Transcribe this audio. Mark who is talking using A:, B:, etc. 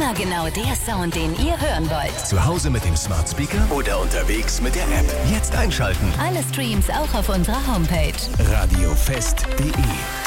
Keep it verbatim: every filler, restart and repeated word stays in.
A: Immer genau der Sound, den ihr hören wollt.
B: Zu Hause mit dem Smart Speaker oder unterwegs mit der App. Jetzt einschalten.
A: Alle Streams auch auf unserer Homepage.
B: radiofest punkt de